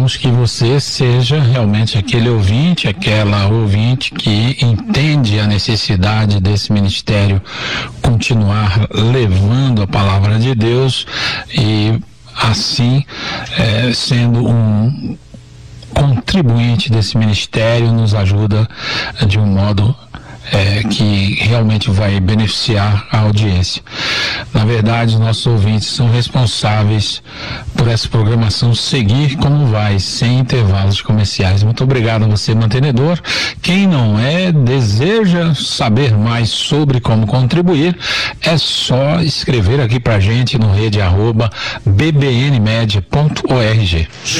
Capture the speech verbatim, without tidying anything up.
esperamos que você seja realmente aquele ouvinte, aquela ouvinte que entende a necessidade desse ministério continuar levando a palavra de Deus e assim é, sendo um contribuinte desse ministério, nos ajuda de um modo É, que realmente vai beneficiar a audiência. Na verdade, nossos ouvintes são responsáveis por essa programação seguir como vai, sem intervalos comerciais. Muito obrigado a você, mantenedor. Quem não é, deseja saber mais sobre como contribuir, é só escrever aqui pra gente no rede arroba b b n med ponto org.